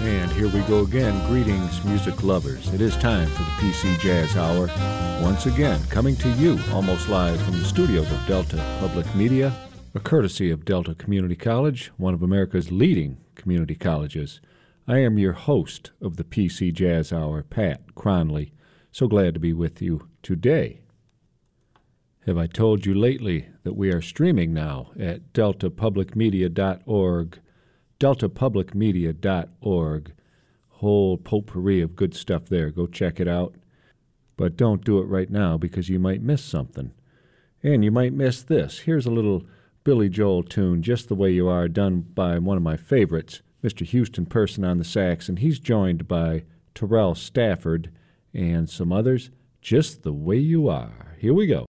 And here we go again. Greetings, music lovers. It is time for the PC Jazz Hour. Once again, coming to you almost live from the studios of Delta Public Media, a courtesy of Delta Community College, one of America's leading community colleges. I am your host of the PC Jazz Hour, Pat Cronley. So glad to be with you today. Have I told you lately that we are streaming now at deltapublicmedia.org, deltapublicmedia.org. Whole potpourri of good stuff there. Go check it out. But don't do it right now because you might miss something. And you might miss this. Here's a little Billy Joel tune, Just the Way You Are, done by one of my favorites, Mr. Houston Person on the sax, and he's joined by Terrell Stafford and some others, Just the Way You Are. Here we go.